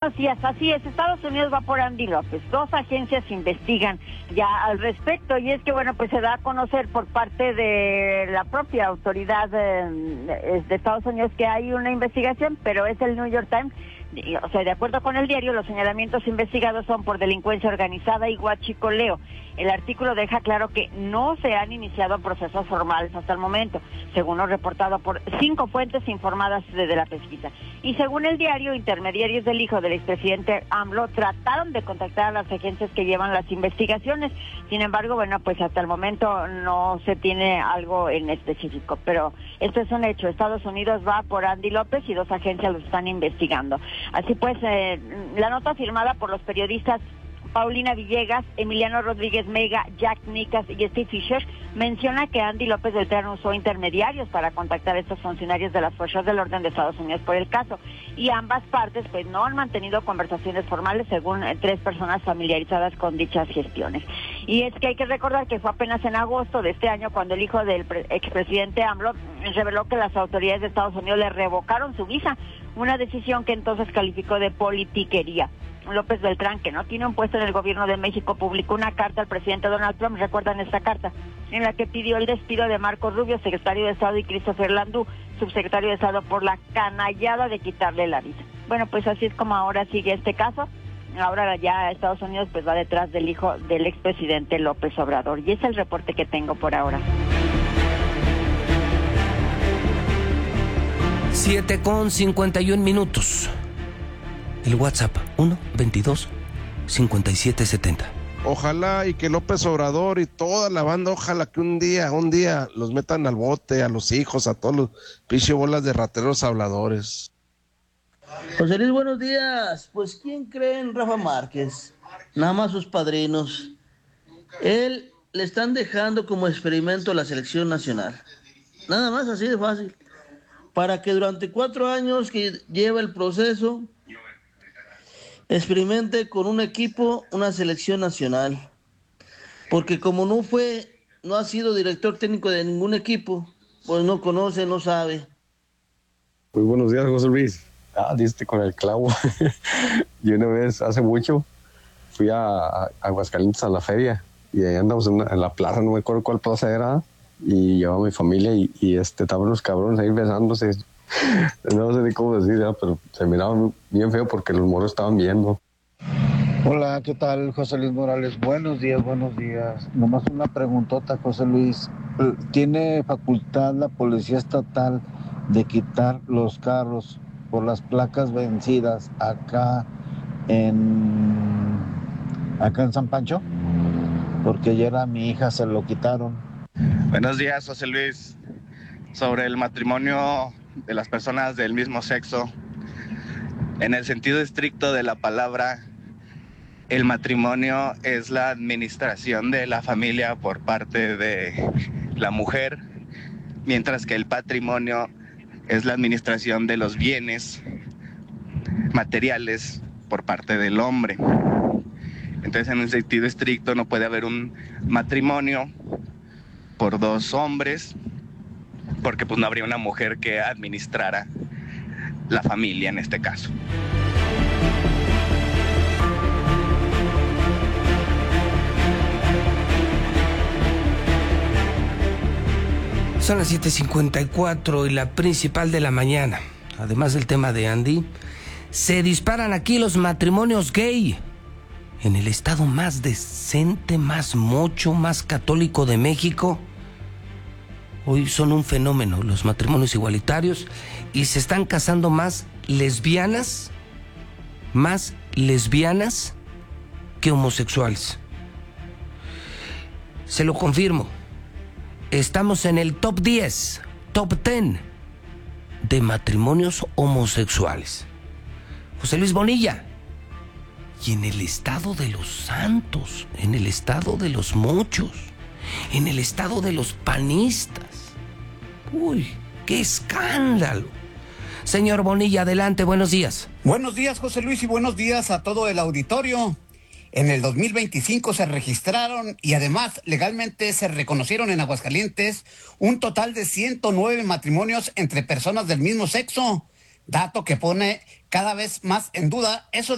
buenos días. Así es, Estados Unidos va por Andy López. 2 agencias investigan ya al respecto, y es que, bueno, pues se da a conocer por parte de la propia autoridad de Estados Unidos que hay una investigación, pero es el New York Times. O sea, de acuerdo con el diario, los señalamientos investigados son por delincuencia organizada y huachicoleo. El artículo deja claro que no se han iniciado procesos formales hasta el momento, según lo reportado por 5 fuentes informadas desde la pesquisa. Y según el diario, intermediarios del hijo del expresidente AMLO trataron de contactar a las agencias que llevan las investigaciones. Sin embargo, bueno, pues hasta el momento no se tiene algo en específico. Pero esto es un hecho. Estados Unidos va por Andy López y 2 agencias lo están investigando. Así pues, la nota firmada por los periodistas Paulina Villegas, Emiliano Rodríguez Mega, Jack Nicas y Steve Fisher menciona que Andy López Beltrán usó intermediarios para contactar a estos funcionarios de las fuerzas del orden de Estados Unidos por el caso, y ambas partes pues no han mantenido conversaciones formales, según 3 personas familiarizadas con dichas gestiones. Y es que hay que recordar que fue apenas en agosto de este año cuando el hijo del expresidente AMLO reveló que las autoridades de Estados Unidos le revocaron su visa, una decisión que entonces calificó de politiquería. López Beltrán, que no tiene un puesto en el gobierno de México, publicó una carta al presidente Donald Trump, ¿recuerdan esta carta?, en la que pidió el despido de Marco Rubio, secretario de Estado, y Christopher Landú, subsecretario de Estado, por la canallada de quitarle la visa. Bueno, pues así es como ahora sigue este caso. Ahora ya Estados Unidos pues va detrás del hijo del expresidente López Obrador, y es el reporte que tengo por ahora. 7:51. El WhatsApp, 1-22-5770. Ojalá y que López Obrador y toda la banda, ojalá que un día los metan al bote, a los hijos, a todos los pinche bolas de rateros habladores. José Luis, buenos días. Pues, ¿quién cree en Rafa Márquez? Nada más sus padrinos. Él le están dejando como experimento a la selección nacional. Nada más, así de fácil. Para que durante 4 años que lleva el proceso, experimente con un equipo, una selección nacional. Porque como no ha sido director técnico de ningún equipo, pues no conoce, no sabe. Muy buenos días, José Luis. Diste con el clavo. Yo una vez, hace mucho, fui a Aguascalientes a la feria, y ahí andamos en la plaza, no me acuerdo cuál plaza era, y llevaba a mi familia, y estaban los cabrones ahí besándose. No sé ni cómo decir, pero se miraba bien feo porque los moros estaban viendo. Hola, ¿qué tal? José Luis Morales. Buenos días. Nomás una preguntota, José Luis. ¿Tiene facultad la Policía Estatal de quitar los carros por las placas vencidas acá en San Pancho? Porque ayer a mi hija se lo quitaron. Buenos días, José Luis. Sobre el matrimonio de las personas del mismo sexo, en el sentido estricto de la palabra, el matrimonio es la administración de la familia por parte de la mujer, mientras que el patrimonio es la administración de los bienes materiales por parte del hombre. Entonces, en un sentido estricto, no puede haber un matrimonio por 2 hombres, porque pues no habría una mujer que administrara la familia en este caso. Son las 7:54 y la principal de la mañana. Además del tema de Andy, se disparan aquí los matrimonios gay en el estado más decente, más mocho, más católico de México. Hoy son un fenómeno los matrimonios igualitarios, y se están casando más lesbianas que homosexuales. Se lo confirmo. Estamos en el top 10 de matrimonios homosexuales. José Luis Bonilla. Y en el estado de los santos, en el estado de los mochos, en el estado de los panistas. ¡Uy, qué escándalo! Señor Bonilla, adelante, buenos días. Buenos días, José Luis, y buenos días a todo el auditorio. En el 2025 se registraron y además legalmente se reconocieron en Aguascalientes un total de 109 matrimonios entre personas del mismo sexo, dato que pone cada vez más en duda eso